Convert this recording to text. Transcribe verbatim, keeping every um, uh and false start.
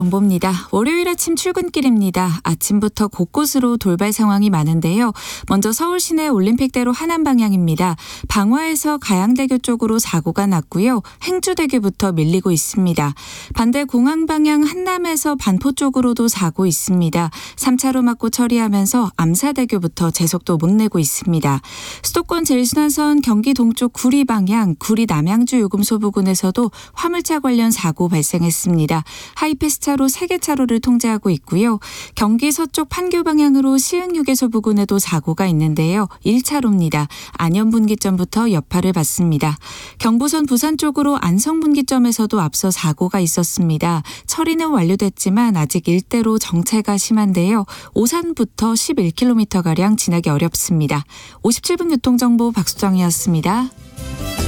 정보입니다. 월요일 아침 출근길입니다. 아침부터 곳곳으로 돌발 상황이 많은데요. 먼저 서울 시내 올림픽대로 하남 방향입니다. 방화에서 가양대교 쪽으로 사고가 났고요. 행주대교부터 밀리고 있습니다. 반대 공항 방향 한남에서 반포 쪽으로도 사고 있습니다. 삼 차로 막고 처리하면서 암사대교부터 제속도 못 내고 있습니다. 수도권 제일순환선 경기 동쪽 구리 방향 구리 남양주 요금소 부근에서도 화물차 관련 사고 발생했습니다. 하이패스 차로 세 개 차로를 통제하고 있고요. 경기 서쪽 판교 방향으로 시흥휴게소 부근에도 사고가 있는데요. 일 차로입니다. 안현분기점부터 여파를 받습니다. 경부선 부산 쪽으로 안성분기점에서도 앞서 사고가 있었습니다. 처리는 완료됐지만 아직 일대로 정체가 심한데요. 오산부터 십일 킬로미터가량 지나기 어렵습니다. 오십칠 분 교통정보 박수정이었습니다.